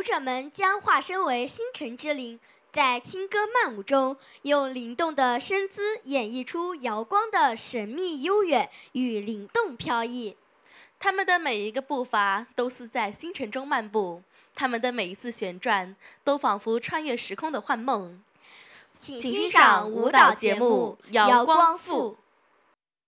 者们将化身为星辰之灵，在轻歌曼舞中，用灵动的身姿演绎出瑶光的神秘悠远与灵动飘逸。 他们的每一个步伐都似在星辰中漫步，他们的每一次旋转都仿佛穿越时空的幻梦。 请欣赏舞蹈节目《瑶光赋》。